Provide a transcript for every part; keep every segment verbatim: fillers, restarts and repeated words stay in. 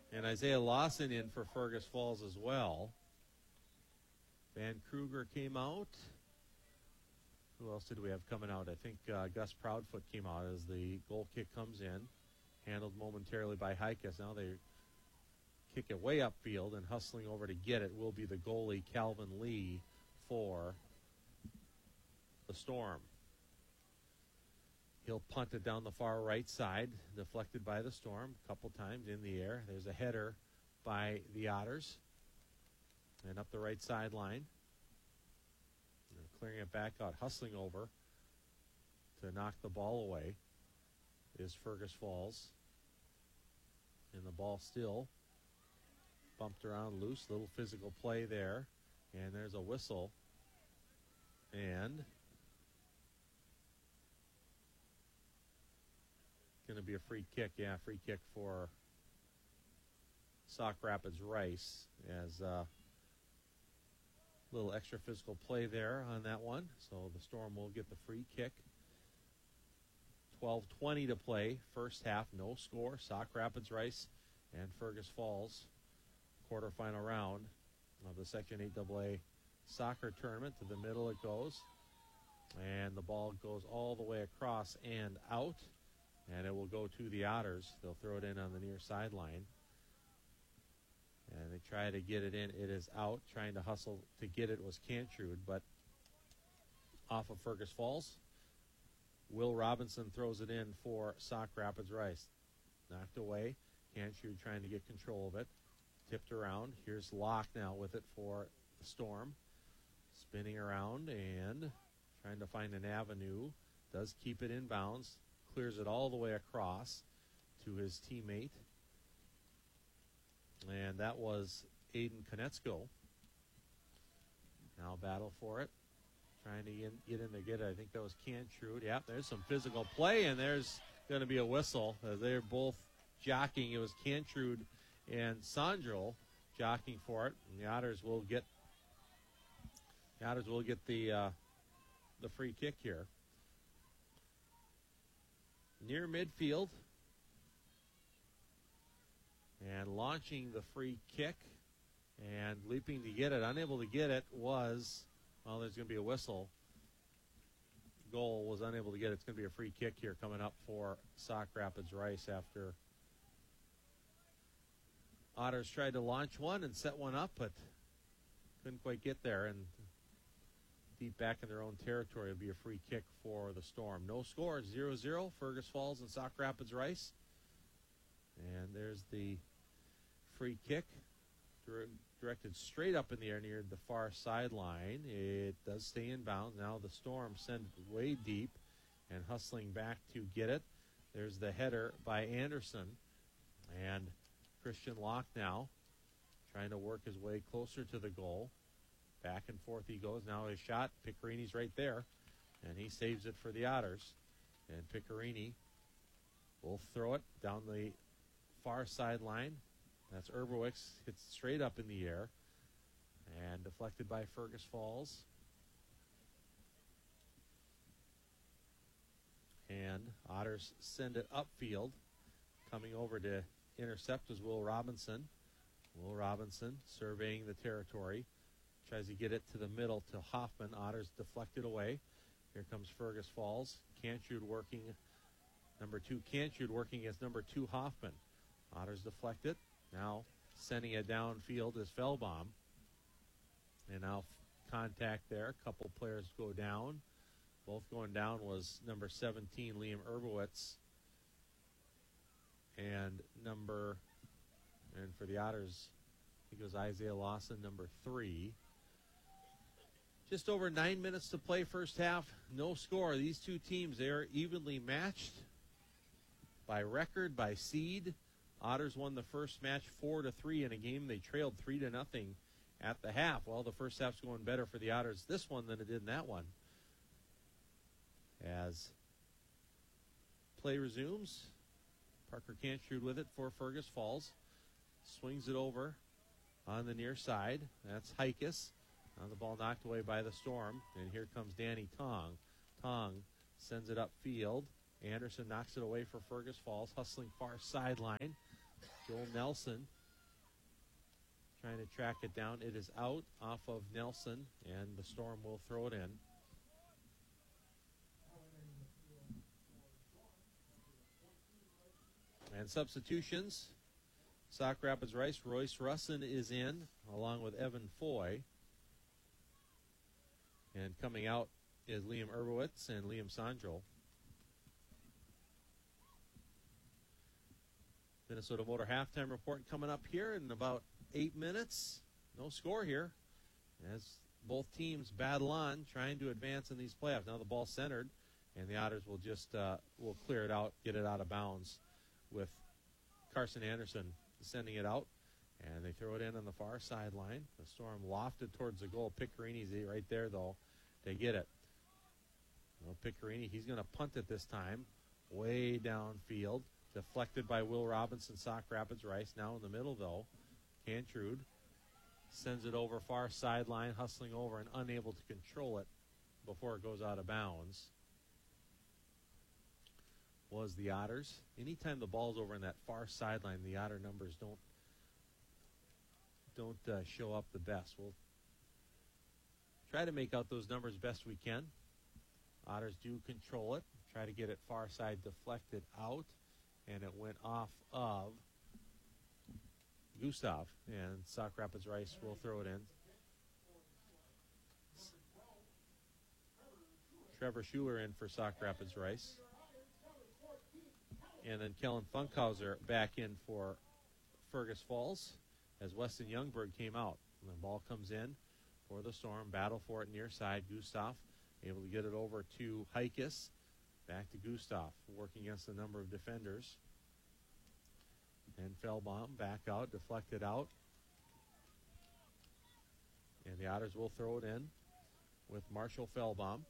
And Isaiah Lawson in for Fergus Falls as well. Van Kruger came out. Who else did we have coming out? I think uh, Gus Proudfoot came out as the goal kick comes in. Handled momentarily by Hikas. Now they kick it way upfield, and hustling over to get it will be the goalie, Calvin Lee, for the Storm. He'll punt it down the far right side, deflected by the Storm a couple times in the air. There's a header by the Otters. And up the right sideline. Clearing it back out, hustling over to knock the ball away is Fergus Falls. And the ball still bumped around loose. Little physical play there. And there's a whistle. And going to be a free kick. Yeah, free kick for Sauk Rapids Rice as a uh, little extra physical play there on that one. So the Storm will get the free kick. twelve twenty to play. First half, no score. Sauk Rapids Rice and Fergus Falls. Quarterfinal round of the Section eight double A soccer tournament. To the middle it goes. And the ball goes all the way across and out. And it will go to the Otters. They'll throw it in on the near sideline. And they try to get it in. It is out. Trying to hustle to get it was Cantrud, but off of Fergus Falls. Will Robinson throws it in for Sauk Rapids Rice. Knocked away. Cantrud trying to get control of it. Tipped around. Here's Locke now with it for the Storm. Spinning around and trying to find an avenue. Does keep it in bounds. Clears it all the way across to his teammate. And that was Aiden Konecko. Now battle for it. Trying to get, get in to get it. I think that was Cantrud. Yep, there's some physical play, and there's going to be a whistle. As they're both jockeying. It was Cantrud and Sandro jockeying for it. And the Otters will get the Otters will get the uh, the free kick here. Near midfield. And launching the free kick and leaping to get it. Unable to get it was, well, there's going to be a whistle. Goal was unable to get it. It's going to be a free kick here coming up for Sauk Rapids Rice after Otters tried to launch one and set one up, but couldn't quite get there. And deep back in their own territory, it'll be a free kick for the Storm. No score, zero zero, Fergus Falls and Sauk Rapids Rice. And there's the free kick directed straight up in the air near the far sideline. It does stay in bounds. Now the Storm send it way deep and hustling back to get it. There's the header by Anderson. And Christian Locke now trying to work his way closer to the goal. Back and forth he goes. Now his shot. Piccarini's right there. And he saves it for the Otters. And Piccarini will throw it down the far sideline. That's Urbowicz. Hits straight up in the air. And deflected by Fergus Falls. And Otters send it upfield. Coming over to intercept is Will Robinson. Will Robinson surveying the territory. Tries to get it to the middle to Hoffman. Otters deflected away. Here comes Fergus Falls. Cantrud working. Number two, Cantrud working against number two, Hoffman. Otters deflect it. Now sending it downfield is Fellbaum. And now contact there. A couple players go down. Both going down was number seventeen, Liam Urbowicz. And number, and for the Otters, I think it was Isaiah Lawson, number three. Just over nine minutes to play first half. No score. These two teams, they are evenly matched by record, by seed. Otters won the first match four to three in a game they trailed three to nothing at the half. Well, the first half's going better for the Otters this one than it did in that one. As play resumes, Parker Cantrud with it for Fergus Falls. Swings it over on the near side. That's Hikas. Now the ball knocked away by the Storm. And here comes Danny Tong. Tong sends it upfield. Anderson knocks it away for Fergus Falls. Hustling far sideline. Joel Nelson trying to track it down. It is out off of Nelson, and the Storm will throw it in. And substitutions. Sauk Rapids Rice, Royce Russin is in, along with Evan Foy. And coming out is Liam Urbowitz and Liam Sandro. Minnesota Motor halftime report coming up here in about eight minutes. No score here as both teams battle on, trying to advance in these playoffs. Now the ball's centered, and the Otters will just uh, will clear it out, get it out of bounds with Carson Anderson sending it out. And they throw it in on the far sideline. The Storm lofted towards the goal. Piccarini's right there, though, to get it. Well, Piccarini, he's going to punt it this time, way downfield. Deflected by Will Robinson, Sauk Rapids Rice. Now in the middle, though, Cantrude sends it over far sideline, hustling over and unable to control it before it goes out of bounds. Was the Otters. Anytime the ball's over in that far sideline, the Otter numbers don't don't uh, show up the best. We'll try to make out those numbers best we can. Otters do control it. Try to get it far side deflected out. And it went off of Gustav. And Sauk Rapids Rice will throw it in. Trevor Schuler in for Sauk Rapids Rice. And then Kellen Funkhauser back in for Fergus Falls as Weston Youngberg came out. And the ball comes in for the Storm. Battle for it near side. Gustav able to get it over to Heikes. Back to Gustav, working against a number of defenders. And Fellbaum back out, deflected out. And the Otters will throw it in with Marshall Fellbaum.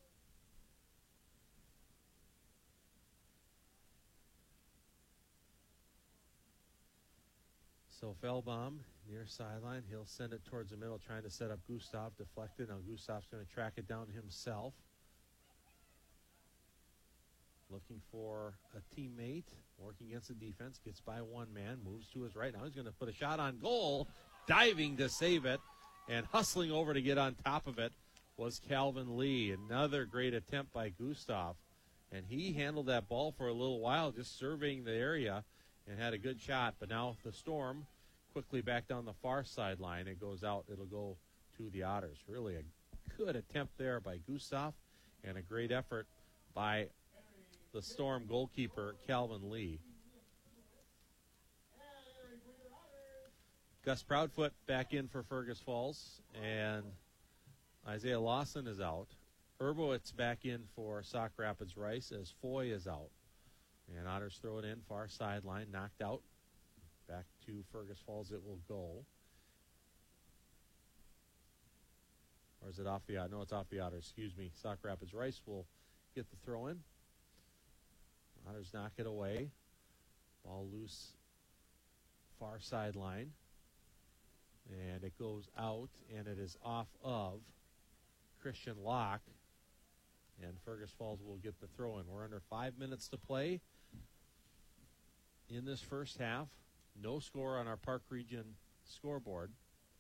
So Fellbaum near sideline. He'll send it towards the middle, trying to set up Gustav, deflected. Now Gustav's going to track it down himself. Looking for a teammate, working against the defense, gets by one man, moves to his right. Now he's going to put a shot on goal, diving to save it, and hustling over to get on top of it was Calvin Lee. Another great attempt by Gustav, and he handled that ball for a little while, just surveying the area, and had a good shot. But now the Storm quickly back down the far sideline. It goes out. It'll go to the Otters. Really a good attempt there by Gustav, and a great effort by the Storm goalkeeper, Calvin Lee. Gus Proudfoot back in for Fergus Falls, and Isaiah Lawson is out. Urbowitz back in for Sauk Rapids Rice as Foy is out. And Otters throw it in, far sideline, knocked out. Back to Fergus Falls it will go. Or is it off the Otters? No, it's off the Otters, excuse me. Sauk Rapids Rice will get the throw in. Otters knock it away. Ball loose, far sideline. And it goes out, and it is off of Christian Locke. And Fergus Falls will get the throw in. We're under five minutes to play in this first half. No score on our Park Region scoreboard.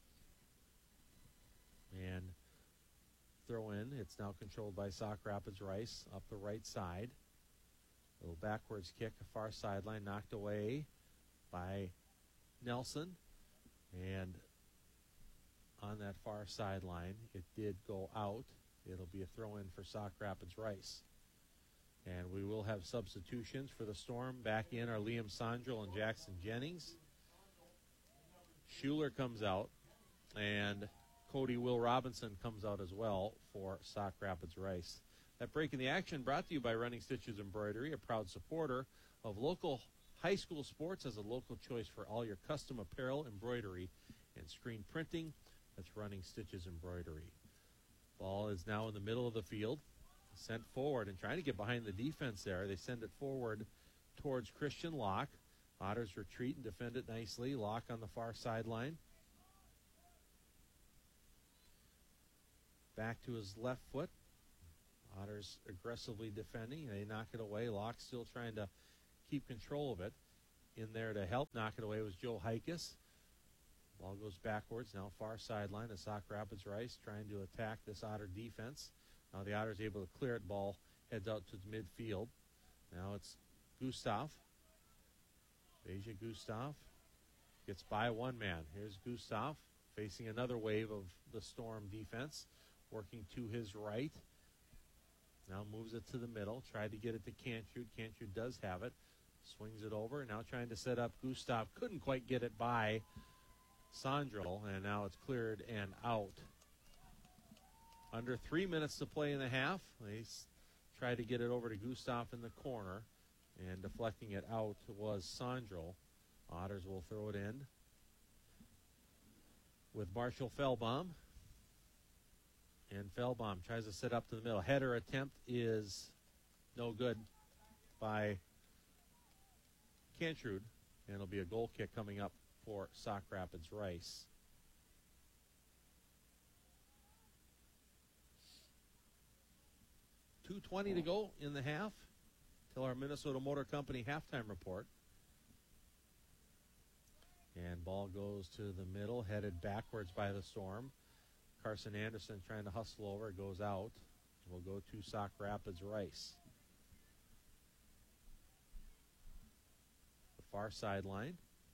And throw in. It's now controlled by Sauk Rapids Rice up the right side. A little backwards kick, a far sideline, knocked away by Nelson. And on that far sideline, it did go out. It'll be a throw-in for Sauk Rapids Rice. And we will have substitutions for the Storm. Back in are Liam Sandrell and Jackson Jennings. Schuler comes out, and Cody Will Robinson comes out as well for Sauk Rapids Rice. That break in the action brought to you by Running Stitches Embroidery, a proud supporter of local high school sports as a local choice for all your custom apparel, embroidery, and screen printing. That's Running Stitches Embroidery. Ball is now in the middle of the field, sent forward, and trying to get behind the defense there. They send it forward towards Christian Locke. Otters retreat and defend it nicely. Locke on the far sideline. Back to his left foot. Otters aggressively defending. They knock it away. Locke still trying to keep control of it. In there to help knock it away was Joe Heikes. Ball goes backwards, now far sideline. The Sauk Rapids Rice trying to attack this Otter defense. Now the Otters able to clear it. Ball heads out to the midfield. Now it's Gustav. Beja Gustav gets by one man. Here's Gustav facing another wave of the Storm defense, working to his right. Now moves it to the middle. Tried to get it to Cantrud. Cantrud does have it. Swings it over. Now trying to set up Gustav. Couldn't quite get it by Sandro, and now it's cleared and out. Under three minutes to play in the half. They tried to get it over to Gustav in the corner, and deflecting it out was Sandro. Otters will throw it in with Marshall Fellbaum. And Fellbaum tries to set up to the middle. Header attempt is no good by Cantrud, and it'll be a goal kick coming up for Sauk Rapids Rice. two twenty to go in the half till our Minnesota Motor Company halftime report. And ball goes to the middle, headed backwards by the Storm. Carson Anderson trying to hustle over, goes out. We'll go to Sauk Rapids Rice. The far sideline.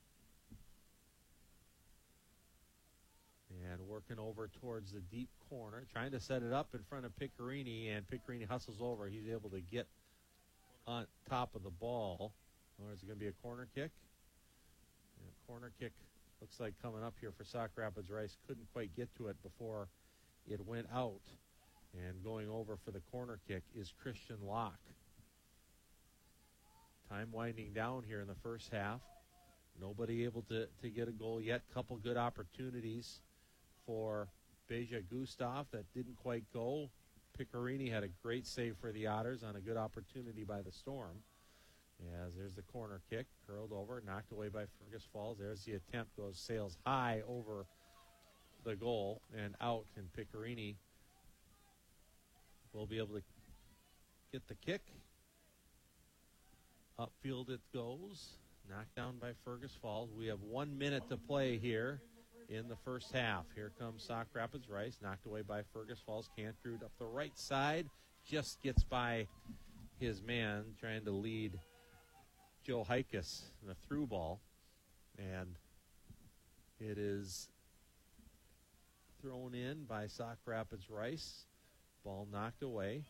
And working over towards the deep corner, trying to set it up in front of Piccarini, and Piccarini hustles over. He's able to get on top of the ball. Or is it going to be a corner kick? Yeah, corner kick looks like coming up here for Sauk Rapids Rice. Couldn't quite get to it before it went out. And going over for the corner kick is Christian Locke. Time winding down here in the first half. Nobody able to, to get a goal yet. Couple good opportunities for Beja Gustav that didn't quite go. Piccarini had a great save for the Otters on a good opportunity by the Storm. As there's the corner kick, curled over, knocked away by Fergus Falls. There's the attempt, goes sails high over the goal and out, and Piccarini will be able to get the kick. Upfield it goes, knocked down by Fergus Falls. We have one minute to play here in the first half. Here comes Sauk Rapids Rice, knocked away by Fergus Falls. Cantrud up the right side, just gets by his man, trying to lead Joe Heikus in a through ball. And it is thrown in by Sauk Rapids Rice. Ball knocked away.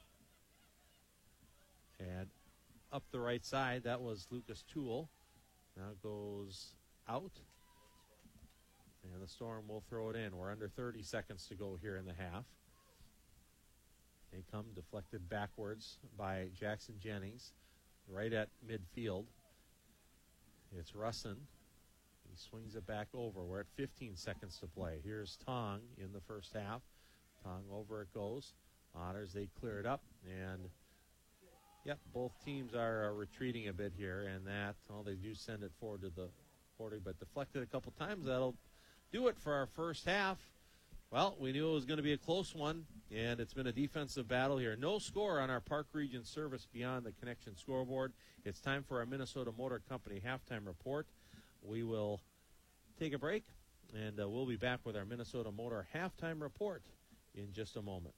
And up the right side, that was Lucas Toole. Now goes out. And the Storm will throw it in. We're under thirty seconds to go here in the half. They come deflected backwards by Jackson Jennings, right at midfield. It's Russin. He swings it back over. We're at fifteen seconds to play. Here's Tong in the first half. Tong over it goes. Otters, they clear it up. And, yep, both teams are uh, retreating a bit here. And that, well, they do send it forward to the forty, but deflected a couple times. That'll do it for our first half. Well, we knew it was going to be a close one, and it's been a defensive battle here. No score on our Park Region Service Beyond the Connection scoreboard. It's time for our Minnesota Motor Company halftime report. We will take a break, and uh, we'll be back with our Minnesota Motor halftime report in just a moment.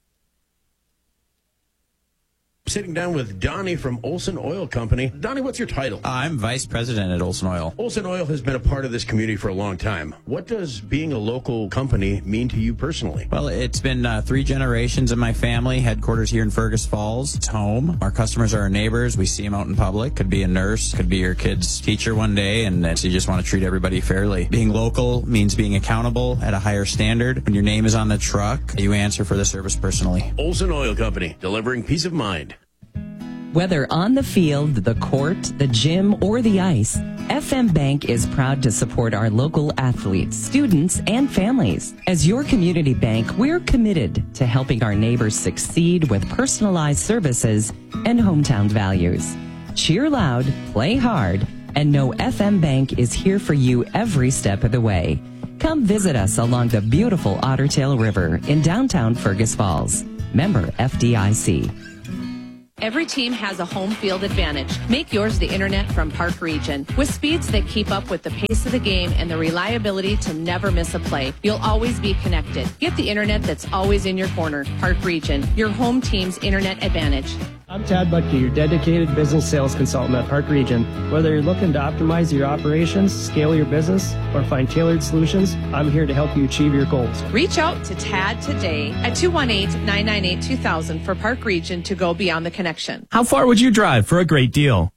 Sitting down with Donnie from Olson Oil Company. Donnie, what's your title? Uh, I'm vice president at Olson Oil. Olson Oil has been a part of this community for a long time. What does being a local company mean to you personally? Well, it's been uh, three generations of my family, headquarters here in Fergus Falls. It's home. Our customers are our neighbors. We see them out in public. Could be a nurse, could be your kid's teacher one day, and uh, so you just want to treat everybody fairly. Being local means being accountable at a higher standard. When your name is on the truck, you answer for the service personally. Olson Oil Company, delivering peace of mind. Whether on the field, the court, the gym, or the ice, F M Bank is proud to support our local athletes, students, and families. As your community bank, we're committed to helping our neighbors succeed with personalized services and hometown values. Cheer loud, play hard, and know F M Bank is here for you every step of the way. Come visit us along the beautiful Otter Tail River in downtown Fergus Falls. Member F D I C. Every team has a home field advantage. Make yours the internet from Park Region. With speeds that keep up with the pace of the game and the reliability to never miss a play, you'll always be connected. Get the internet that's always in your corner. Park Region, your home team's internet advantage. I'm Tad Butke, your dedicated business sales consultant at Park Region. Whether you're looking to optimize your operations, scale your business, or find tailored solutions, I'm here to help you achieve your goals. Reach out to Tad today at two one eight, nine nine eight, two thousand for Park Region to go beyond the connection. How far would you drive for a great deal?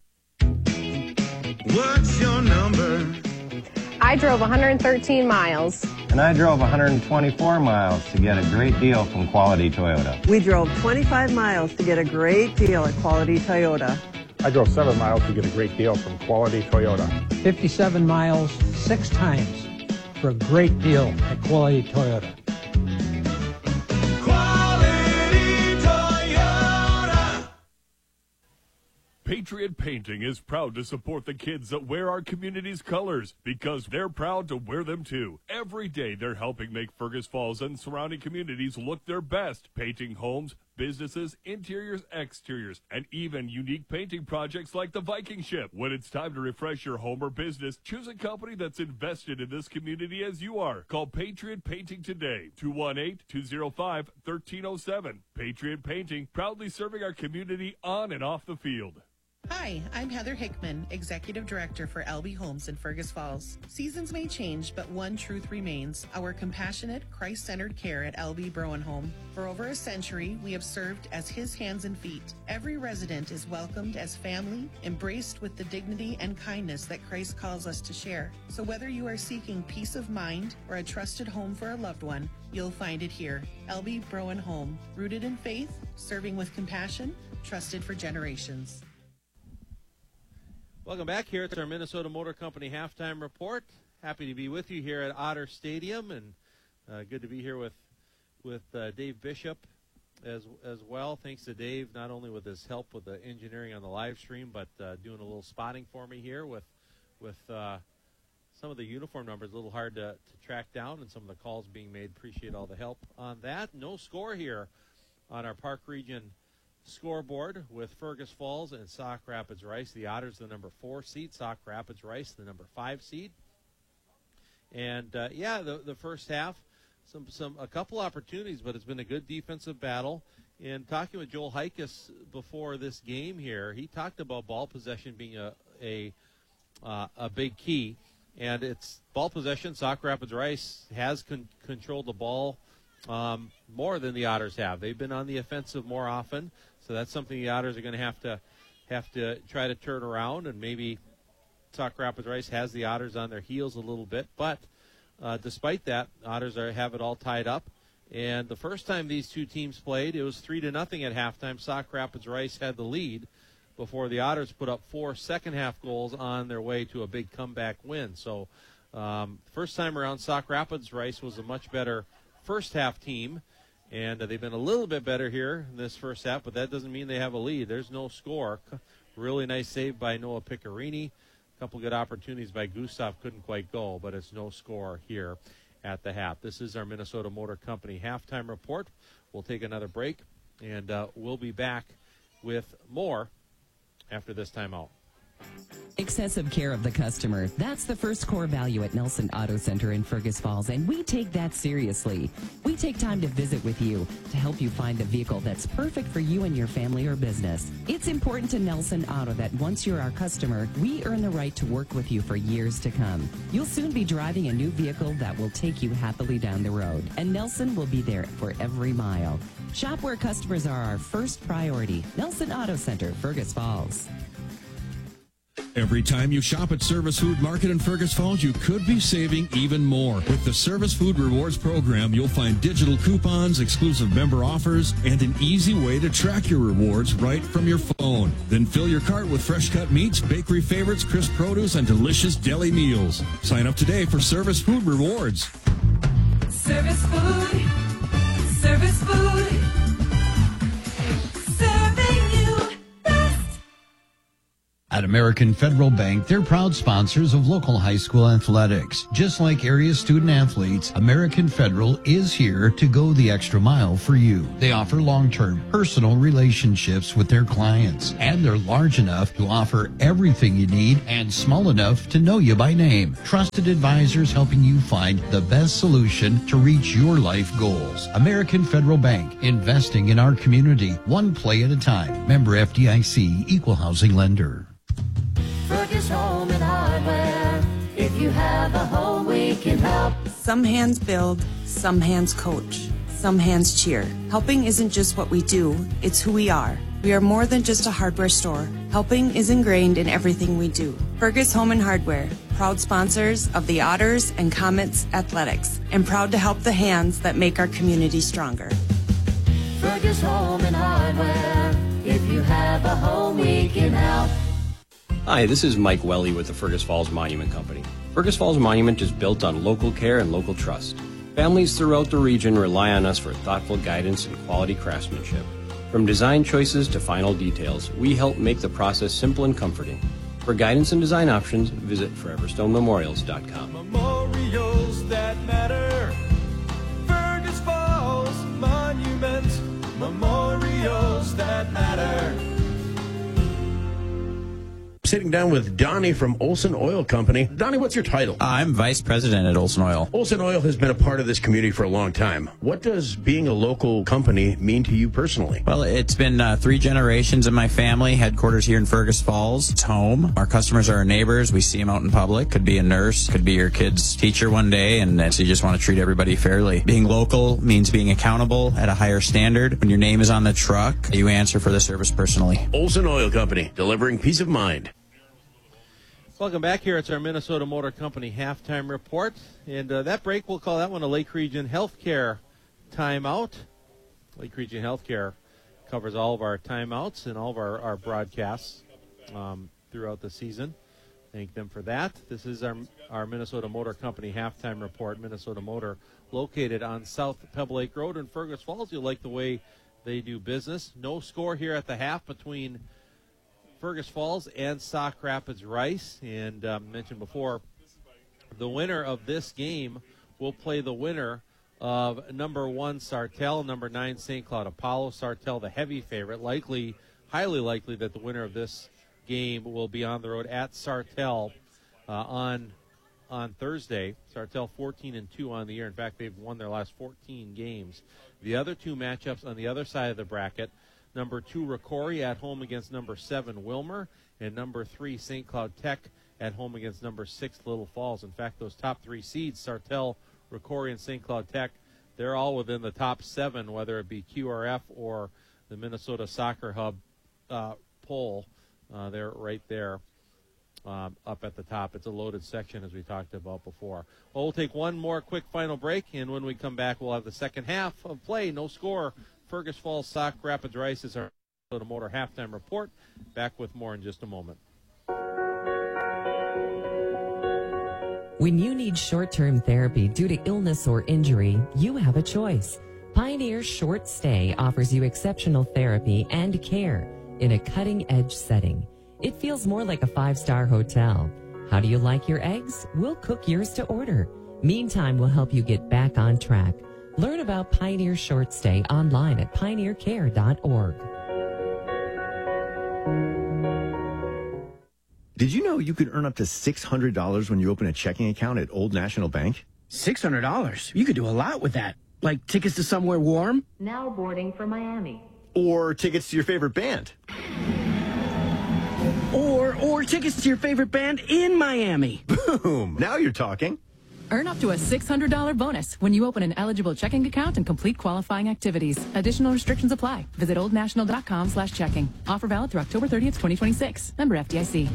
What's your number? I drove one hundred thirteen miles. And I drove one hundred twenty-four miles to get a great deal from Quality Toyota. We drove twenty-five miles to get a great deal at Quality Toyota. I drove seven miles to get a great deal from Quality Toyota. fifty-seven miles, six times for a great deal at Quality Toyota. Patriot Painting is proud to support the kids that wear our community's colors because they're proud to wear them too. Every day they're helping make Fergus Falls and surrounding communities look their best, painting homes, businesses, interiors, exteriors, and even unique painting projects like the Viking ship. When it's time to refresh your home or business, choose a company that's invested in this community as you are. Call Patriot Painting today, two one eight, two oh five, one three oh seven. Patriot Painting, proudly serving our community on and off the field. Hi, I'm Heather Hickman, Executive Director for L B Homes in Fergus Falls. Seasons may change, but one truth remains: our compassionate, Christ-centered care at L B Broen Home. For over a century, we have served as His hands and feet. Every resident is welcomed as family, embraced with the dignity and kindness that Christ calls us to share. So whether you are seeking peace of mind or a trusted home for a loved one, you'll find it here. L B Broen Home, rooted in faith, serving with compassion, trusted for generations. Welcome back here. It's our Minnesota Motor Company halftime report. Happy to be with you here at Otter Stadium, and uh, good to be here with with uh, Dave Bishop as as well. Thanks to Dave, not only with his help with the engineering on the live stream, but uh, doing a little spotting for me here with with uh, some of the uniform numbers. A little hard to, to track down, and some of the calls being made. Appreciate all the help on that. No score here on our Park Region scoreboard with Fergus Falls and Sauk Rapids Rice. The Otters, the number four seed. Sauk Rapids Rice, the number five seed. And uh, yeah, the the first half, some some a couple opportunities, but it's been a good defensive battle. And talking with Joel Heikus before this game here, he talked about ball possession being a a uh, a big key. And it's ball possession. Sauk Rapids Rice has con- controlled the ball um, more than the Otters have. They've been on the offensive more often. So that's something the Otters are going to have to have to try to turn around, and maybe Sauk Rapids Rice has the Otters on their heels a little bit. But uh, despite that, Otters are, have it all tied up. And the first time these two teams played, it was three to nothing at halftime. Sauk Rapids Rice had the lead before the Otters put up four second-half goals on their way to a big comeback win. So um, first time around, Sauk Rapids Rice was a much better first-half team. And uh, they've been a little bit better here in this first half, but that doesn't mean they have a lead. There's no score. Really nice save by Noah Piccarini. A couple good opportunities by Gustav. Couldn't quite go, but it's no score here at the half. This is our Minnesota Motor Company halftime report. We'll take another break, and uh, we'll be back with more after this timeout. Excessive care of the customer. That's the first core value at Nelson Auto Center in Fergus Falls, and we take that seriously. We take time to visit with you to help you find the vehicle that's perfect for you and your family or business. It's important to Nelson Auto that once you're our customer, we earn the right to work with you for years to come. You'll soon be driving a new vehicle that will take you happily down the road, and Nelson will be there for every mile. Shop where customers are our first priority. Nelson Auto Center, Fergus Falls. Every time you shop at Service Food Market in Fergus Falls, you could be saving even more. With the Service Food Rewards program, you'll find digital coupons, exclusive member offers, and an easy way to track your rewards right from your phone. Then fill your cart with fresh-cut meats, bakery favorites, crisp produce, and delicious deli meals. Sign up today for Service Food Rewards. Service Food. Service Food. Serving you best. At American Federal Bank, they're proud sponsors of local high school athletics. Just like area student athletes, American Federal is here to go the extra mile for you. They offer long-term personal relationships with their clients, and they're large enough to offer everything you need and small enough to know you by name. Trusted advisors helping you find the best solution to reach your life goals. American Federal Bank, investing in our community, one play at a time. Member F D I C, Equal Housing Lender. Fergus Home and Hardware. If you have a home, we can help. Some hands build, some hands coach, some hands cheer. Helping isn't just what we do, it's who we are. We are more than just a hardware store. Helping is ingrained in everything we do. Fergus Home and Hardware, proud sponsors of the Otters and Comets Athletics, and proud to help the hands that make our community stronger. Fergus Home and Hardware. If you have a home, we can help. Hi, this is Mike Welly with the Fergus Falls Monument Company. Fergus Falls Monument is built on local care and local trust. Families throughout the region rely on us for thoughtful guidance and quality craftsmanship. From design choices to final details, we help make the process simple and comforting. For guidance and design options, visit forever stone memorials dot com. Memorials that matter. Fergus Falls Monument. Memorials that matter. Sitting down with Donnie from Olson Oil Company. Donnie, what's your title? I'm vice president at Olson Oil. Olson Oil has been a part of this community for a long time. What does being a local company mean to you personally? Well, it's been uh, three generations in my family, headquarters here in Fergus Falls. It's home. Our customers are our neighbors. We see them out in public. Could be a nurse, could be your kid's teacher one day, and so you just want to treat everybody fairly. Being local means being accountable at a higher standard. When your name is on the truck, you answer for the service personally. Olson Oil Company, delivering peace of mind. Welcome back here. It's our Minnesota Motor Company halftime report. And uh, that break, we'll call that one a Lake Region Healthcare timeout. Lake Region Healthcare covers all of our timeouts and all of our, our broadcasts um, throughout the season. Thank them for that. This is our, our Minnesota Motor Company halftime report. Minnesota Motor, located on South Pebble Lake Road in Fergus Falls. You'll like the way they do business. No score here at the half between Fergus Falls and Sauk Rapids Rice. And um, mentioned before, the winner of this game will play the winner of number one Sartell, number nine Saint Cloud Apollo. Sartell, the heavy favorite, likely, highly likely that the winner of this game will be on the road at Sartell uh, on on Thursday. Sartell fourteen and two on the year. In fact, they've won their last fourteen games. The other two matchups on the other side of the bracket: number two, Rocori at home against number seven, Wilmer, and number three, Saint Cloud Tech at home against number six, Little Falls. In fact, those top three seeds, Sartell, Rocori, and Saint Cloud Tech, they're all within the top seven, whether it be Q R F or the Minnesota Soccer Hub uh, poll. Uh, they're right there um, up at the top. It's a loaded section, as we talked about before. Well, we'll take one more quick final break, and when we come back, we'll have the second half of play. No score. Fergus Falls, Sauk Rapids Rice is our Minnesota Motor halftime report. Back with more in just a moment. When you need short-term therapy due to illness or injury, you have a choice. Pioneer Short Stay offers you exceptional therapy and care in a cutting-edge setting. It feels more like a five-star hotel. How do you like your eggs? We'll cook yours to order. Meantime, we'll help you get back on track. Learn about Pioneer Short Stay online at pioneer care dot org. Did you know you could earn up to six hundred dollars when you open a checking account at Old National Bank? six hundred dollars? You could do a lot with that. Like tickets to somewhere warm? Now boarding for Miami. Or tickets to your favorite band? Or, or tickets to your favorite band in Miami. Boom! Now you're talking. Earn up to a six hundred dollars bonus when you open an eligible checking account and complete qualifying activities. Additional restrictions apply. Visit oldnational.com slash checking. Offer valid through October thirtieth, twenty twenty-six. Member F D I C.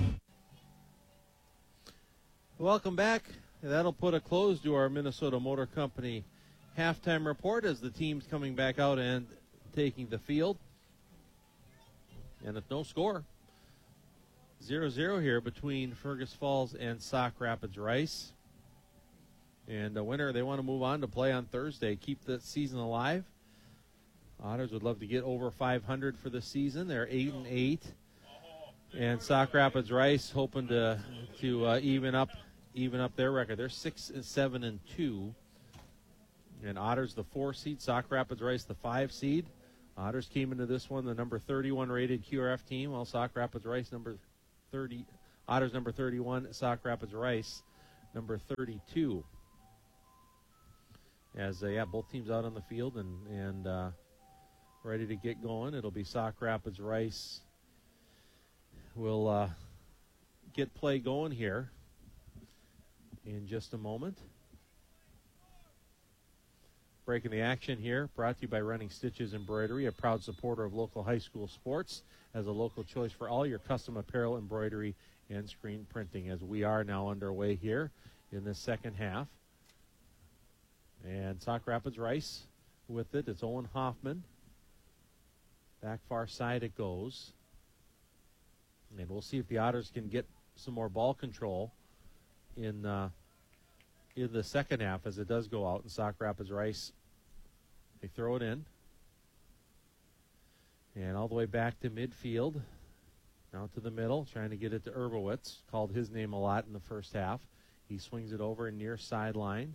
Welcome back. That'll put a close to our Minnesota Motor Company halftime report as the team's coming back out and taking the field. And it's no score. zero zero here between Fergus Falls and Sauk Rapids Rice. And the winner, they want to move on to play on Thursday, keep the season alive. Otters would love to get over five hundred for the season. They're eight and eight. And Sauk Rapids Rice hoping to to uh, even up even up their record. They're six and seven and two. And Otters the four seed, Sauk Rapids Rice the five seed. Otters came into this one the number thirty-one rated Q R F team, while Sauk Rapids Rice number thirty. Otters number thirty-one, Sauk Rapids Rice number thirty-two. As uh, yeah, both teams out on the field and and uh, ready to get going. It'll be Sauk Rapids Rice. We'll uh, get play going here in just a moment. Breaking the action here, brought to you by Running Stitches Embroidery, a proud supporter of local high school sports, as a local choice for all your custom apparel, embroidery, and screen printing. As we are now underway here in the second half. And Sauk Rapids Rice with it. It's Owen Hoffman. Back far side it goes. And we'll see if the Otters can get some more ball control in uh, in the second half as it does go out. And Sauk Rapids Rice, they throw it in. And all the way back to midfield. Now to the middle, trying to get it to Urbowitz. Called his name a lot in the first half. He swings it over near sideline.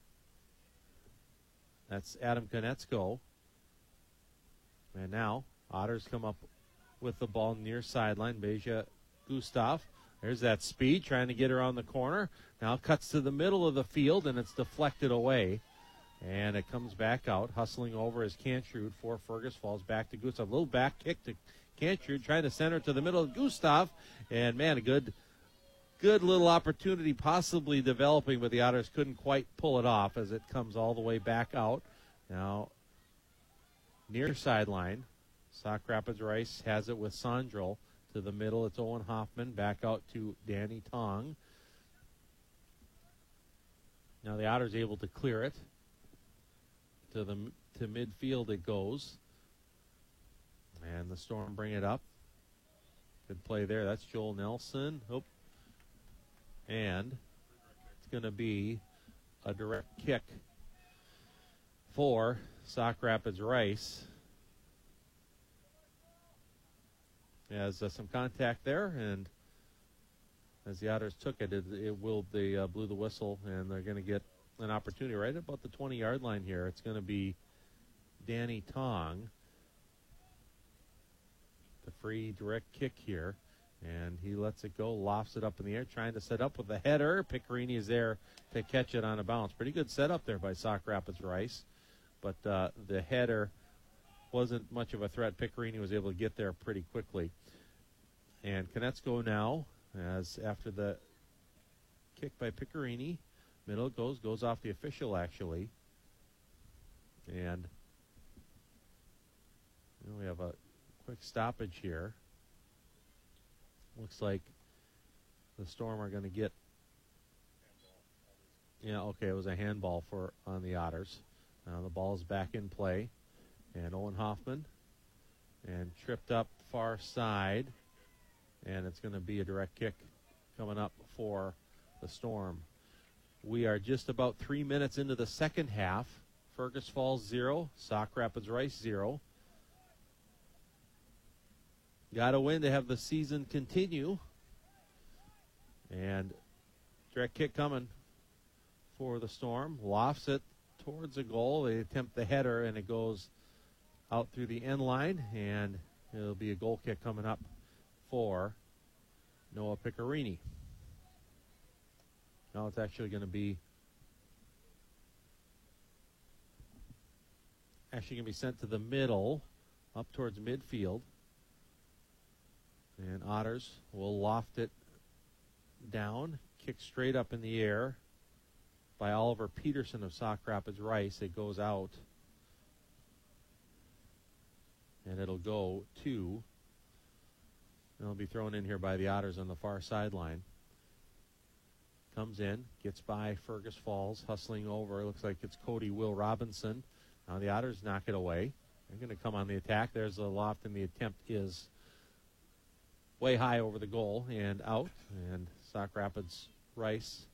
That's Adam Konecko. And now Otters come up with the ball near sideline. Beja Gustav. There's that speed, trying to get around the corner. Now cuts to the middle of the field, and it's deflected away. And it comes back out. Hustling over is Cantrud for Fergus Falls. Back to Gustav. A little back kick to Cantrud, trying to center to the middle of Gustav. And, man, a good good little opportunity possibly developing, but the Otters couldn't quite pull it off as it comes all the way back out. Now, near sideline, Sauk Rapids Rice has it with Sondrel. To the middle, it's Owen Hoffman. Back out to Danny Tong. Now the Otters able to clear it. To the to midfield it goes. And the Storm bring it up. Good play there. That's Joel Nelson. Oop. And it's going to be a direct kick for Sauk Rapids Rice. Has uh, some contact there, and as the Otters took it, it, it will they uh, blew the whistle, and they're going to get an opportunity right about the twenty-yard line here. It's going to be Danny Tong, the free direct kick here, and he lets it go, lofts it up in the air, trying to set up with the header. Piccarini is there to catch it on a bounce. Pretty good setup there by Sauk Rapids Rice, but uh, the header wasn't much of a threat. Piccarini was able to get there pretty quickly. And Konecko now, as after the kick by Piccarini, middle goes, goes off the official actually. And you know, we have a quick stoppage here. Looks like the Storm are going to get, yeah, okay, it was a handball for on the Otters. Now the ball is back in play. And Owen Hoffman, and tripped up far side, and it's going to be a direct kick coming up for the Storm. We are just about three minutes into the second half. Fergus Falls zero, Sauk Rapids Rice zero. Got to win to have the season continue. And direct kick coming for the Storm. Lofts it towards the goal. They attempt the header, and it goes out through the end line, and it'll be a goal kick coming up for Noah Piccarini. Now it's actually going to be actually going to be sent to the middle, up towards midfield. And Otters will loft it down, kick straight up in the air by Oliver Peterson of Sauk Rapids Rice. It goes out. And it'll go to, it'll be thrown in here by the Otters on the far sideline. Comes in, gets by Fergus Falls, hustling over. It looks like it's Cody Will Robinson. Now the Otters knock it away. They're going to come on the attack. There's a loft, and the attempt is way high over the goal and out. And Sauk Rapids Rice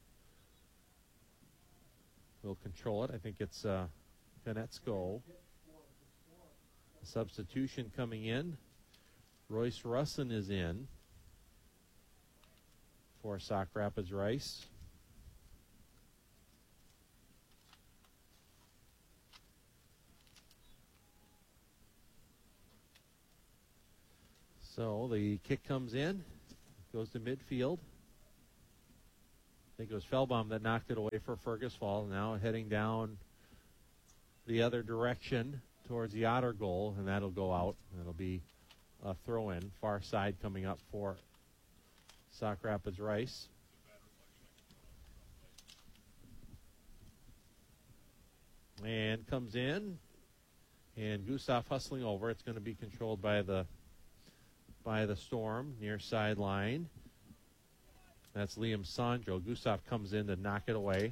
will control it. I think it's uh, Konecko. Substitution coming in. Royce Russin is in. for Sauk Rapids Rice. So the kick comes in, goes to midfield. I think it was Feldbaum that knocked it away for Fergus Falls. Now heading down the other direction towards the Otter goal, and that'll go out. It'll be a throw-in, far side coming up for Sauk Rapids Rice. And comes in, and Gustav hustling over. It's going to be controlled by the by the Storm near sideline. That's Liam Sandro. Gustav comes in to knock it away.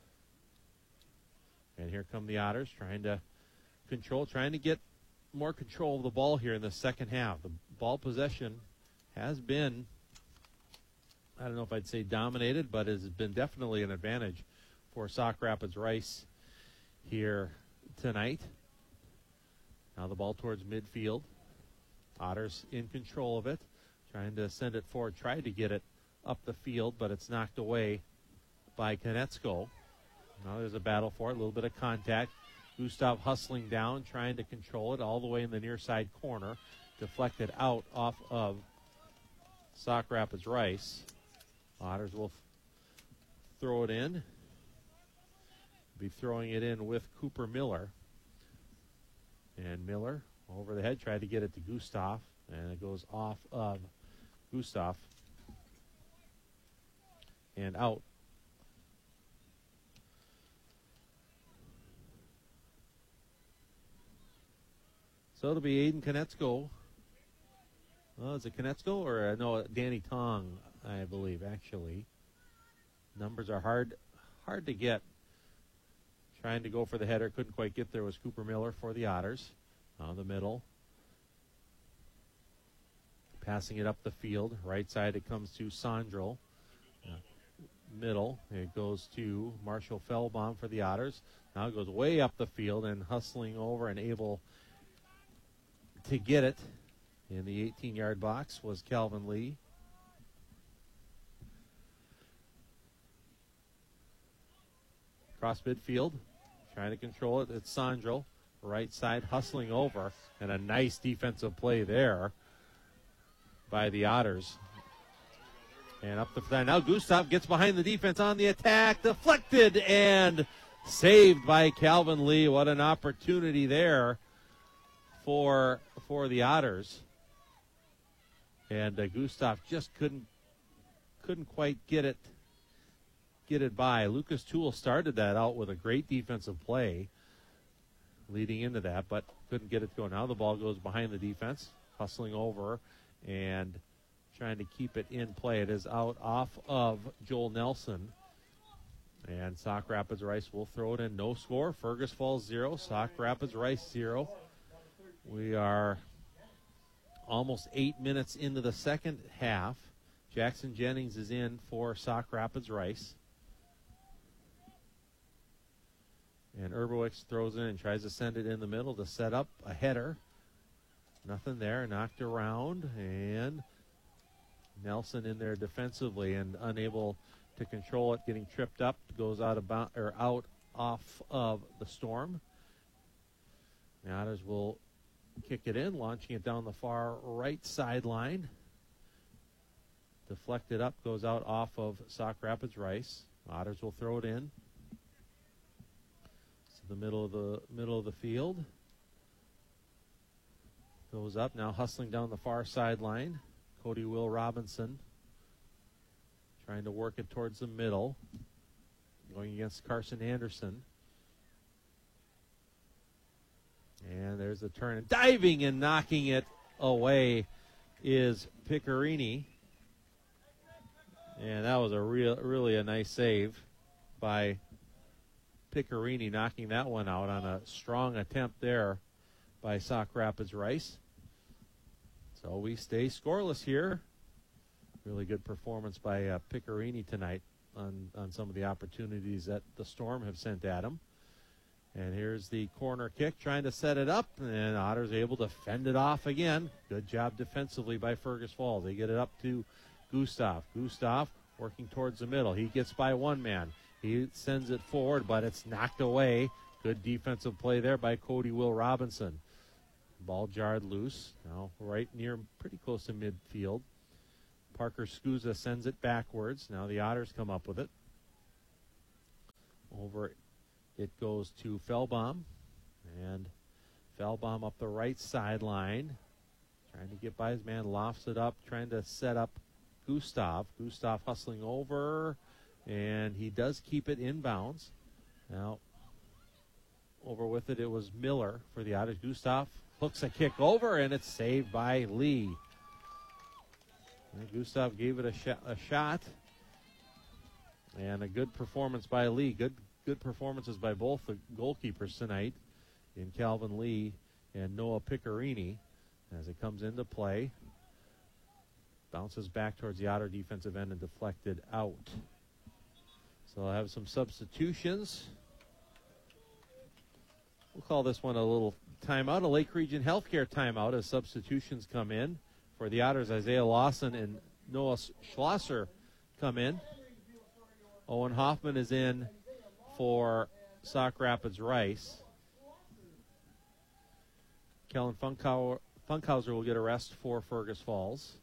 And here come the Otters trying to control, trying to get more control of the ball here in the second half. The ball possession has been, I don't know if I'd say dominated, but has been definitely an advantage for Sauk Rapids Rice here tonight. Now the ball towards midfield. Otters in control of it, trying to send it forward, tried to get it up the field, but it's knocked away by Konecko. Now there's a battle for it, a little bit of contact. Gustav hustling down, trying to control it all the way in the near side corner. Deflected out off of Sauk Rapids Rice. Otters will throw it in. Be throwing it in with Cooper Miller. And Miller over the head, tried to get it to Gustav, and it goes off of Gustav and out. So it'll be Aiden Konecko. Oh, is it Konecko or uh, no? Danny Tong, I believe. Actually, numbers are hard, hard to get. Trying to go for the header, couldn't quite get there. Was Cooper Miller for the Otters. On the middle. Passing it up the field. Right side it comes to Sandro. Uh, middle. It goes to Marshall Feldbaum for the Otters. Now it goes way up the field and hustling over and able to get it in the eighteen-yard box was Calvin Lee. Cross midfield. Trying to control it. It's Sandro. Right side hustling over, and a nice defensive play there by the Otters. And up the front. Now Gustav gets behind the defense on the attack. Deflected and saved by Calvin Lee. What an opportunity there for, for the Otters. And uh, Gustav just couldn't couldn't quite get it get it by. Lucas Toole started that out with a great defensive play leading into that, but couldn't get it to go. Now the ball goes behind the defense, hustling over and trying to keep it in play. It is out off of Joel Nelson. And Sauk Rapids Rice will throw it in. No score. Fergus Falls zero. Sauk Rapids Rice zero. We are almost eight minutes into the second half. Jackson Jennings is in for Sauk Rapids Rice. And Urbowicz throws it in and tries to send it in the middle to set up a header. Nothing there. Knocked around. And Nelson in there defensively and unable to control it. Getting tripped up. Goes out of bound, or out off of the Storm. The Otters will kick it in, launching it down the far right sideline. Deflected up. Goes out off of Sauk Rapids Rice. Otters will throw it in. The middle of the middle of the field. Goes up now, hustling down the far sideline. Cody Will Robinson trying to work it towards the middle. Going against Carson Anderson. And there's the turn. And diving and knocking it away is Piccarini. And that was a real, really a nice save by Piccarini, knocking that one out on a strong attempt there by Sauk Rapids Rice. So we stay scoreless here. Really good performance by uh, Piccarini tonight on, on some of the opportunities that the Storm have sent at him. And here's the corner kick, trying to set it up, and Otters able to fend it off again. Good job defensively by Fergus Falls. They get it up to Gustav. Gustav working towards the middle. He gets by one man. He sends it forward, but it's knocked away. Good defensive play there by Cody Will Robinson. Ball jarred loose. Now right near, pretty close to midfield. Parker Scusa sends it backwards. Now the Otters come up with it. Over it goes to Fellbaum. And Fellbaum up the right sideline. Trying to get by his man, lofts it up, trying to set up Gustav. Gustav hustling over, and he does keep it inbounds. Now, over with it, it was Miller for the Otters. Gustav hooks a kick over, and it's saved by Lee. And Gustav gave it a, sh- a shot, and a good performance by Lee. Good, good performances by both the goalkeepers tonight in Calvin Lee and Noah Piccarini. As it comes into play, bounces back towards the Otter defensive end and deflected out. So I'll have some substitutions. We'll call this one a little timeout, a Lake Region Healthcare timeout as substitutions come in. For the Otters, Isaiah Lawson and Noah Schlosser come in. Owen Hoffman is in for Sauk Rapids Rice. Kellen Funkhauer Funkhauser will get a rest for Fergus Falls.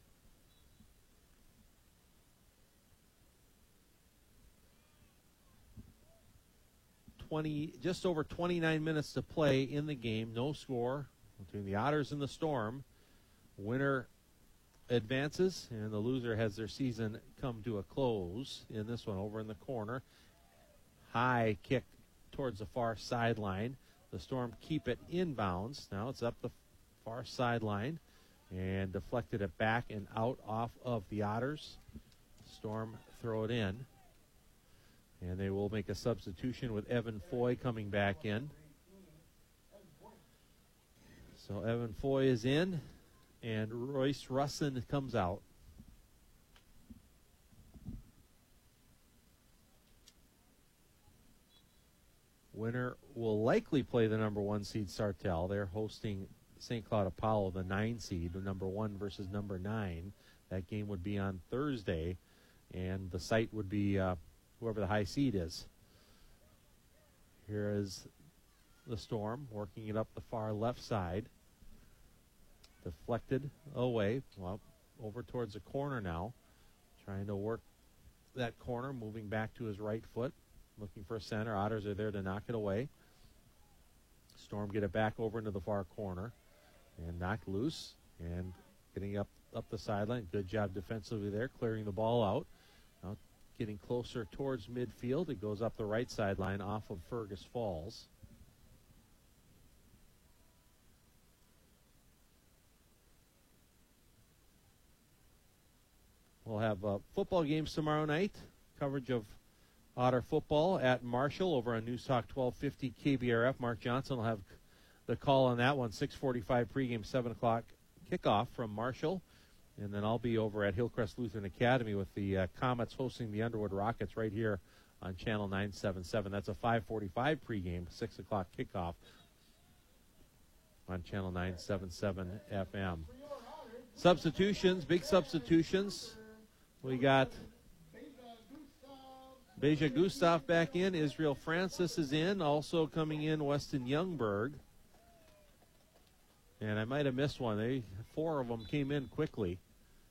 Twenty, just over twenty-nine minutes to play in the game. No score between the Otters and the Storm. Winner advances, and the loser has their season come to a close in this one. Over in the corner, high kick towards the far sideline. The Storm keep it inbounds. Now it's up the far sideline and deflected it back and out off of the Otters. Storm throw it in. And they will make a substitution with Evan Foy coming back in. So Evan Foy is in, and Royce Russin comes out. Winner will likely play the number one seed Sartell. They're hosting Saint Cloud Apollo, the nine seed, the number one versus number nine. That game would be on Thursday, and the site would be uh, whoever the high seed is. Here is the Storm working it up the far left side. Deflected away, well, over towards the corner now. Trying to work that corner, moving back to his right foot. Looking for a center. Otters are there to knock it away. Storm get it back over into the far corner and knocked loose and getting up, up the sideline. Good job defensively there, clearing the ball out. Now getting closer towards midfield. It goes up the right sideline off of Fergus Falls. We'll have uh, football games tomorrow night. Coverage of Otter football at Marshall over on News Talk twelve fifty K B R F. Mark Johnson will have the call on that one. six forty-five pregame, seven o'clock kickoff from Marshall. And then I'll be over at Hillcrest Lutheran Academy with the uh, Comets hosting the Underwood Rockets right here on Channel nine seventy-seven. That's a five forty-five pregame, six o'clock kickoff on Channel nine seventy-seven F M. Substitutions, big substitutions. We got Beja Gustav back in. Israel Francis is in. Also coming in, Weston Youngberg. And I might have missed one. They four of them came in quickly.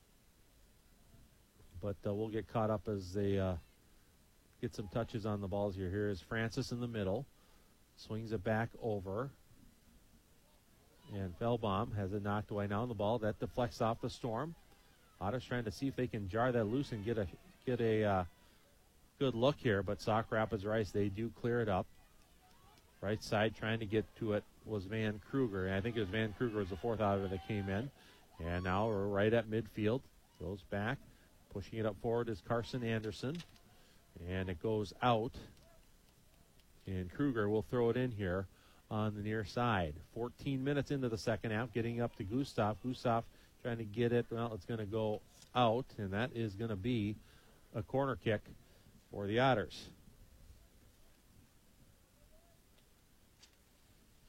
But uh, we'll get caught up as they uh, get some touches on the balls here. Here is Francis in the middle. Swings it back over. And Fellbaum has it knocked away now on the ball. That deflects off the Storm. Otters trying to see if they can jar that loose and get a get a uh, good look here. But Sauk Rapids Rice, they do clear it up. Right side trying to get to it was Van Kruger. And I think it was Van Kruger was the fourth outer that came in. And now we're right at midfield. Goes back. Pushing it up forward is Carson Anderson. And it goes out. And Kruger will throw it in here on the near side. fourteen minutes into the second half, getting up to Gustav. Gustav trying to get it. Well, it's going to go out, and that is going to be a corner kick for the Otters.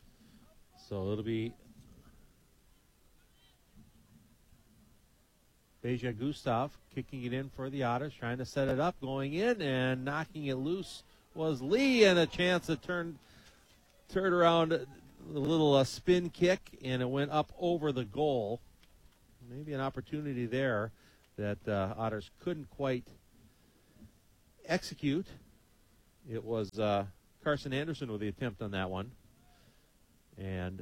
So it'll be Beja Gustav kicking it in for the Otters, trying to set it up, going in, and knocking it loose was Lee, and a chance to turn, turn around a little uh, spin kick, and it went up over the goal. Maybe an opportunity there that uh, Otters couldn't quite execute. It was uh, Carson Anderson with the attempt on that one. And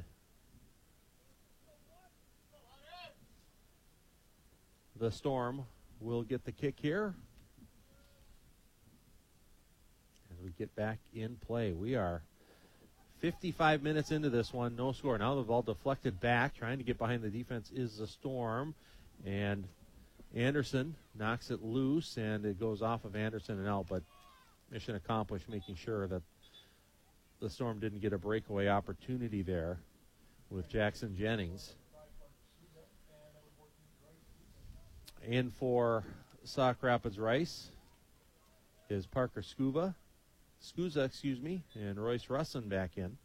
the Storm will get the kick here as we get back in play. We are fifty-five minutes into this one, no score. Now the ball deflected back, trying to get behind the defense is the Storm, and Anderson knocks it loose, and it goes off of Anderson and out, but mission accomplished, making sure that the Storm didn't get a breakaway opportunity there with Jackson Jennings. In for Sauk Rapids Rice is Parker Scuba, Scusa, excuse me, and Royce Russin back in.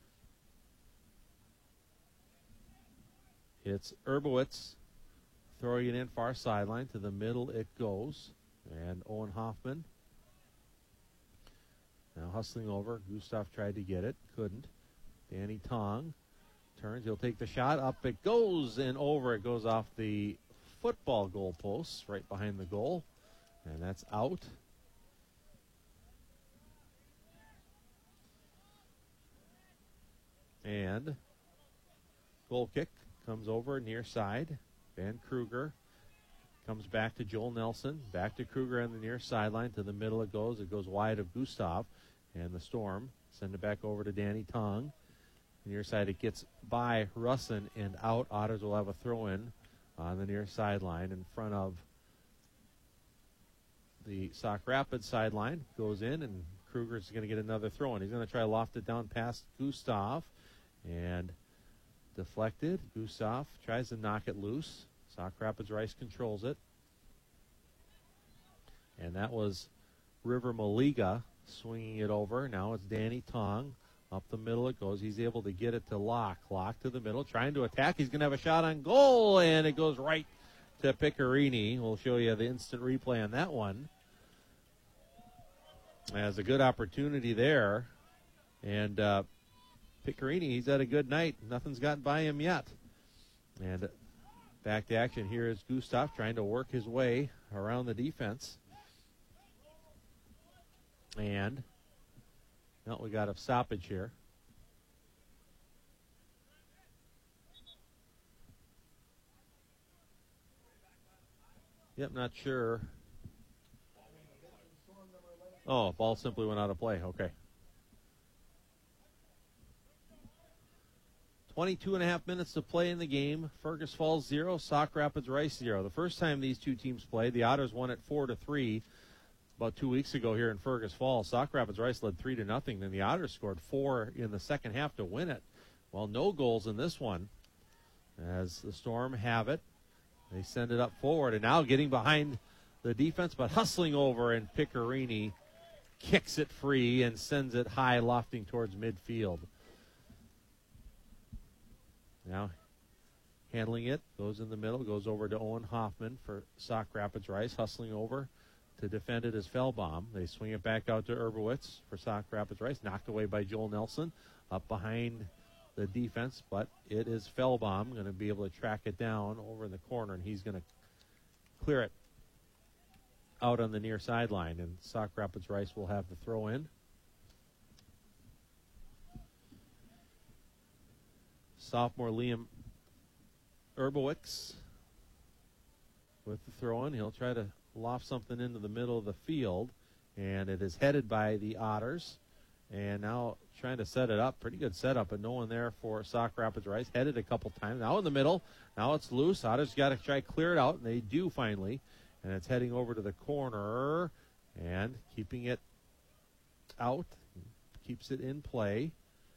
It's Urbowitz throwing it in far sideline. To the middle it goes. And Owen Hoffman now hustling over. Gustav tried to get it. Couldn't. Danny Tong turns. He'll take the shot. Up it goes, and over it goes off the football goal post right behind the goal. And that's out. And goal kick comes over near side. Van Kruger comes back to Joel Nelson. Back to Kruger on the near sideline. To the middle it goes. It goes wide of Gustav. And the Storm send it back over to Danny Tong. Near side it gets by Russin and out. Otters will have a throw-in on the near sideline in front of the Sauk Rapids sideline. Goes in, and Kruger's going to get another throw-in. He's going to try to loft it down past Gustav. And deflected. Gustav tries to knock it loose. Sauk Rapids Rice controls it. And that was River Maliga swinging it over. Now it's Danny Tong. Up the middle it goes. He's able to get it to Locke. Locke to the middle, trying to attack. He's going to have a shot on goal, and it goes right to Piccarini. We'll show you the instant replay on that one. Has a good opportunity there. And uh, Piccarini, he's had a good night. Nothing's gotten by him yet. And back to action. Here is Gustav trying to work his way around the defense. And no, we got a stoppage here. Yep, not sure. Oh, ball simply went out of play. Okay. twenty-two and a half minutes to play in the game. Fergus Falls zero, Sauk Rapids Rice zero. The first time these two teams played, the Otters won it four to three about two weeks ago here in Fergus Falls. Sauk Rapids Rice led three to nothing. Then the Otters scored four in the second half to win it. Well, no goals in this one as the Storm have it. They send it up forward, and now getting behind the defense, but hustling over, and Piccarini kicks it free and sends it high, lofting towards midfield. Now handling it, goes in the middle, goes over to Owen Hoffman for Sauk Rapids Rice, hustling over to defend it as Fellbaum. They swing it back out to Urbowitz for Sauk Rapids Rice, knocked away by Joel Nelson, up behind the defense, but it is Fellbaum going to be able to track it down over in the corner, and he's going to clear it out on the near sideline, and Sauk Rapids Rice will have the throw in. Sophomore Liam Urbowitz with the throw in. He'll try to loft something into the middle of the field, and it is headed by the Otters. And now trying to set it up. Pretty good setup, but no one there for Sauk Rapids Rice. Headed a couple times. Now in the middle. Now it's loose. Otters got to try to clear it out, and they do finally. And it's heading over to the corner and keeping it out. Keeps it in play.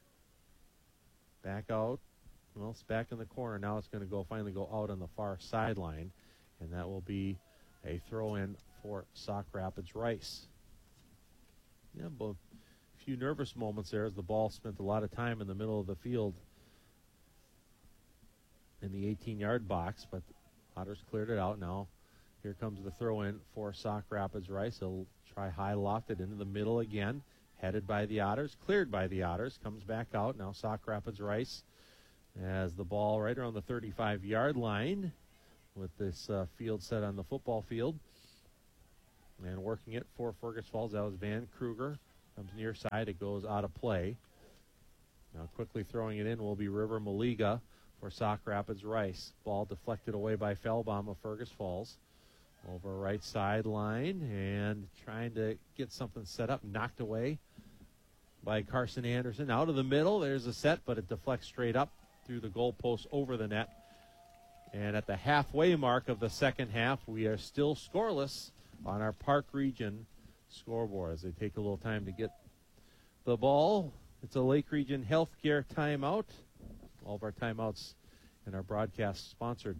Back out. Well, it's back in the corner. Now it's going to go finally go out on the far sideline, and that will be a throw-in for Sauk Rapids Rice. Yeah, but a few nervous moments there as the ball spent a lot of time in the middle of the field in the eighteen-yard box, but Otters cleared it out. Now here comes the throw in for Sauk Rapids Rice. They'll try high lofted into the middle again. Headed by the Otters, cleared by the Otters, comes back out. Now Sauk Rapids Rice has the ball right around the thirty-five-yard line with this uh, field set on the football field. And working it for Fergus Falls, that was Van Kruger. Comes near side, it goes out of play. Now quickly throwing it in will be River Maliga for Sauk Rapids Rice. Ball deflected away by Fellbaum of Fergus Falls. Over right sideline and trying to get something set up, knocked away by Carson Anderson. Out of the middle, there's a set, but it deflects straight up through the goalpost over the net. And at the halfway mark of the second half, we are still scoreless on our Park Region scoreboard as they take a little time to get the ball. It's a Lake Region Healthcare timeout. All of our timeouts in our broadcast sponsored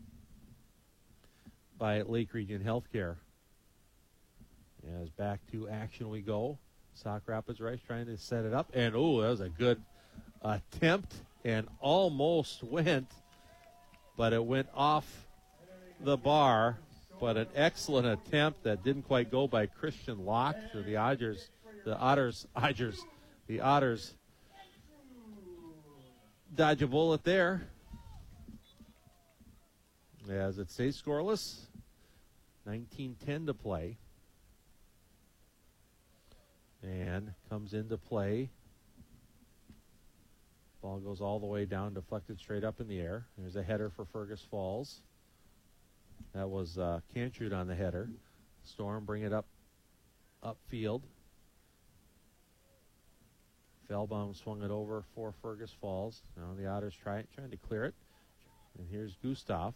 by Lake Region Healthcare. As back to action we go. Sauk Rapids Rice trying to set it up. And, oh, that was a good attempt and almost went, but it went off the bar. But an excellent attempt that didn't quite go by Christian Locke. So the Otters, the Otters, Otters, the Otters dodge a bullet there. As it stays scoreless, nineteen ten to play. And comes into play. Ball goes all the way down, deflected straight up in the air. There's a header for Fergus Falls. That was uh, Cantrud on the header. Storm bring it up upfield. Fellbaum swung it over for Fergus Falls. Now the Otters try, trying to clear it. And here's Gustav.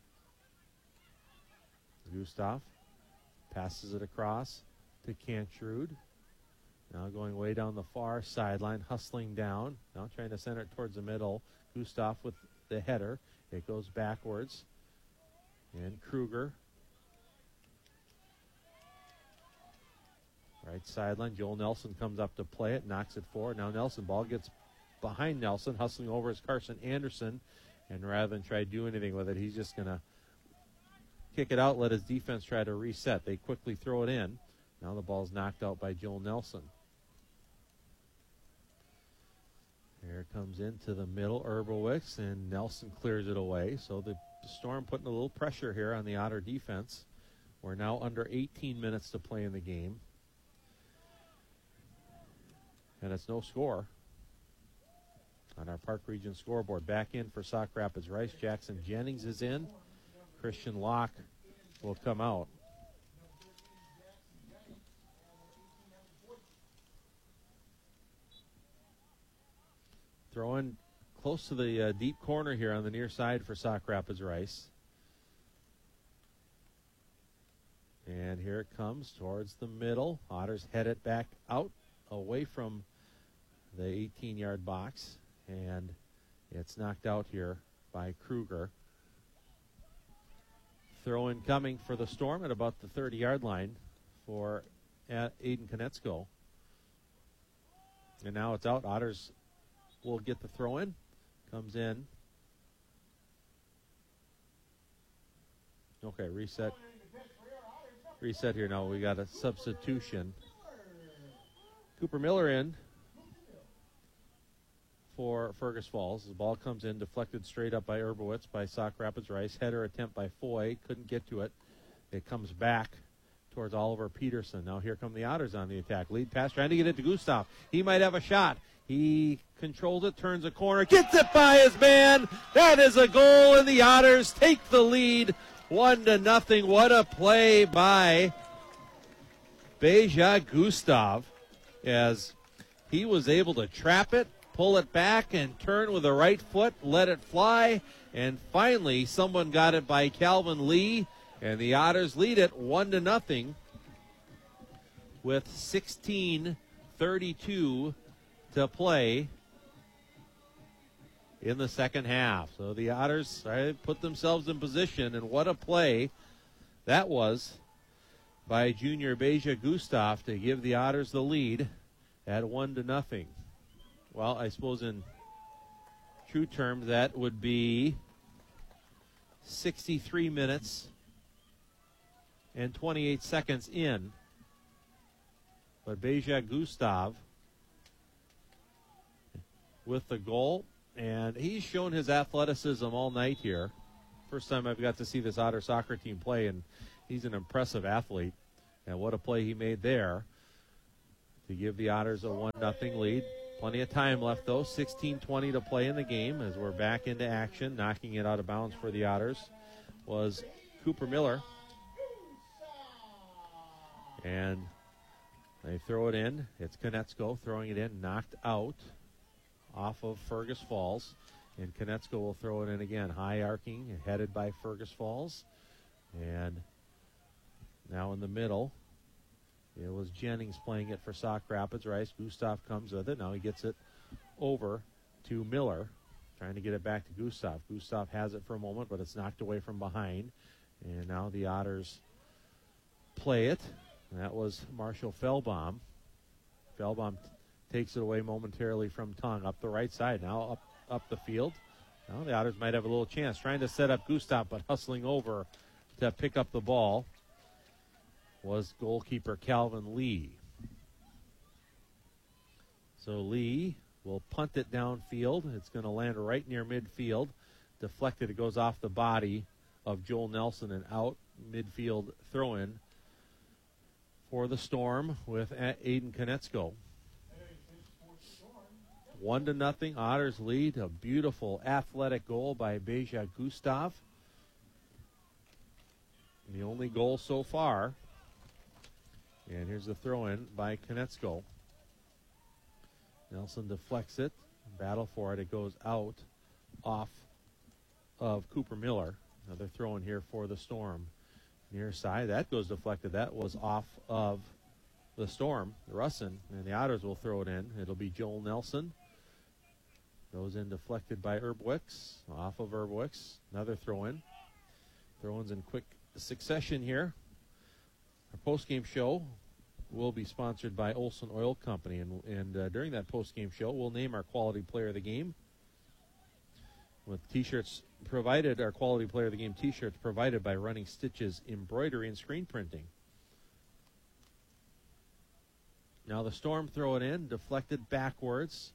Gustav passes it across to Cantrud. Now going way down the far sideline, hustling down. Now trying to center it towards the middle. Gustav with the header. It goes backwards. And Kruger. Right sideline. Joel Nelson comes up to play it, knocks it forward. Now Nelson, ball gets behind Nelson. Hustling over is Carson Anderson. And rather than try to do anything with it, he's just going to kick it out, let his defense try to reset. They quickly throw it in. Now the ball's knocked out by Joel Nelson. Here it comes into the middle, Erbowicz, and Nelson clears it away. So the Storm putting a little pressure here on the Otter defense. We're now under eighteen minutes to play in the game. And it's no score on our Park Region scoreboard. Back in for Sauk Rapids Rice. Jackson Jennings is in. Christian Locke will come out. Throw in close to the uh, deep corner here on the near side for Sauk Rapids Rice. And here it comes towards the middle. Otters head it back out away from the eighteen-yard box. And it's knocked out here by Kruger. Throw in coming for the Storm at about the thirty-yard line for Aiden Konecko. And now it's out. Otters will get the throw in. Comes in. Okay, reset. Reset here now. We got a substitution. Cooper Miller in for Fergus Falls. The ball comes in, deflected straight up by Erbowicz by Sauk Rapids Rice. Header attempt by Foy. Couldn't get to it. It comes back towards Oliver Peterson. Now here come the Otters on the attack. Lead pass, trying to get it to Gustav. He might have a shot. He controls it, turns a corner, gets it by his man. That is a goal, and the Otters take the lead one to nothing. What a play by Beja Gustav, as he was able to trap it, pull it back, and turn with the right foot, let it fly, and finally someone got it by Calvin Lee, and the Otters lead it one to nothing with sixteen thirty-two to play in the second half. So the Otters uh, put themselves in position, and what a play that was by junior Beja Gustav to give the Otters the lead at one to nothing. Well, I suppose in true terms that would be sixty-three minutes and twenty-eight seconds in. But Beja Gustav with the goal, and he's shown his athleticism all night here. First time I've got to see this Otter soccer team play, and he's an impressive athlete. And what a play he made there to give the Otters a one nothing lead. Plenty of time left, though. sixteen twenty to play in the game as we're back into action. Knocking it out of bounds for the Otters was Cooper Miller. And they throw it in. It's Konecko throwing it in, knocked out off of Fergus Falls. And Konecko will throw it in again. High arcing, headed by Fergus Falls. And now in the middle, it was Jennings playing it for Sauk Rapids Rice. Gustav comes with it. Now he gets it over to Miller, trying to get it back to Gustav. Gustav has it for a moment, but it's knocked away from behind. And now the Otters play it. And that was Marshall Fellbaum. Fellbaum t- takes it away momentarily from Tongue up the right side. Now up, up the field. Now the Otters might have a little chance. Trying to set up Gustav, but hustling over to pick up the ball was goalkeeper Calvin Lee. So Lee will punt it downfield. It's going to land right near midfield. Deflected, it goes off the body of Joel Nelson and out. Midfield throw-in for the Storm with Aiden Konecko. One to nothing, Otters lead. A beautiful athletic goal by Beja Gustav. The only goal so far. And here's the throw-in by Konecko. Nelson deflects it. Battle for it. It goes out off of Cooper Miller. Another throw-in here for the Storm. Near side. That goes deflected. That was off of the Storm, the Russin. And the Otters will throw it in. It'll be Joel Nelson. Goes in deflected by Erbwicks. Off of Erbwicks. Another throw-in. Throw-ins in quick succession here. Our post-game show will be sponsored by Olson Oil Company, and, and uh, during that post-game show, we'll name our quality player of the game with T-shirts provided, our quality player of the game T-shirts provided by Running Stitches Embroidery and Screen Printing. Now the Storm throw it in, deflected backwards.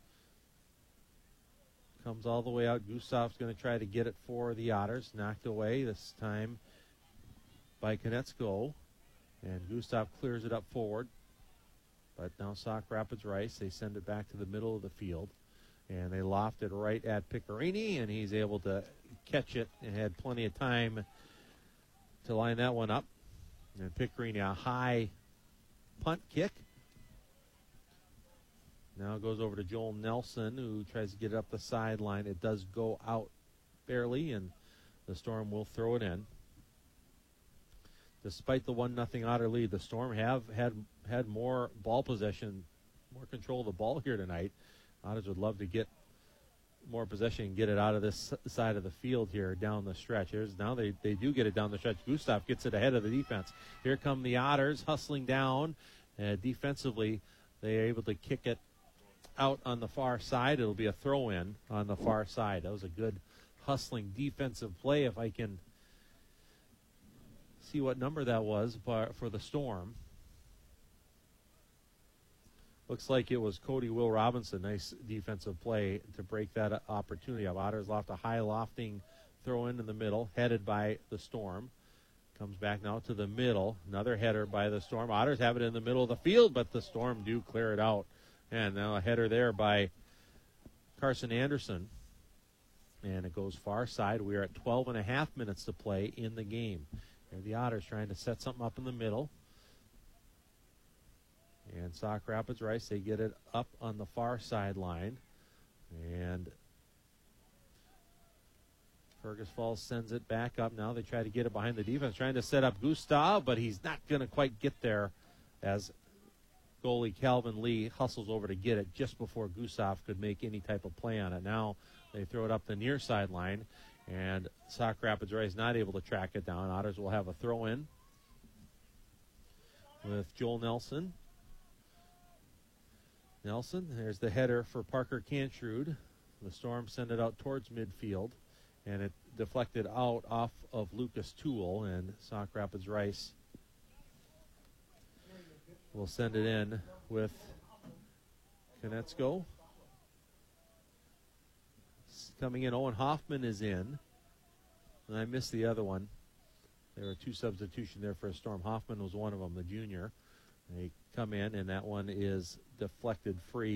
Comes all the way out. Gustav's going to try to get it for the Otters. Knocked away this time by Konecko. And Gustav clears it up forward. But now Sauk Rapids Rice, they send it back to the middle of the field. And they loft it right at Picarini, and he's able to catch it and had plenty of time to line that one up. And Picarini, a high punt kick. Now it goes over to Joel Nelson, who tries to get it up the sideline. It does go out barely, and the Storm will throw it in. Despite the one nothing Otter lead, the Storm have had had more ball possession, more control of the ball here tonight. Otters would love to get more possession and get it out of this side of the field here down the stretch. Here's, now they, they do get it down the stretch. Gustav gets it ahead of the defense. Here come the Otters hustling down. Uh, defensively, they are able to kick it out on the far side. It'll be a throw-in on the far side. That was a good hustling defensive play. If I can see what number that was for the Storm. Looks like it was Cody Will Robinson. Nice defensive play to break that opportunity up. Otters loft a high lofting throw in in the middle, headed by the Storm. Comes back now to the middle. Another header by the Storm. Otters have it in the middle of the field, but the Storm do clear it out. And now a header there by Carson Anderson. And it goes far side. We are at twelve and a half minutes to play in the game. Here the Otters trying to set something up in the middle. And Sauk Rapids Rice, they get it up on the far sideline. And Fergus Falls sends it back up. Now they try to get it behind the defense, trying to set up Gustav, but he's not going to quite get there as goalie Calvin Lee hustles over to get it just before Gustav could make any type of play on it. Now they throw it up the near sideline, and Sauk Rapids Rice not able to track it down. Otters will have a throw-in with Joel Nelson. Nelson, there's the header for Parker Cantrud. The Storm send it out towards midfield. And it deflected out off of Lucas Toole, and Sauk Rapids Rice will send it in with Konecko. Coming in, Owen Hoffman is in. And I missed the other one. There were two substitutions there for a Storm. Hoffman was one of them, the junior. They come in, and that one is deflected free.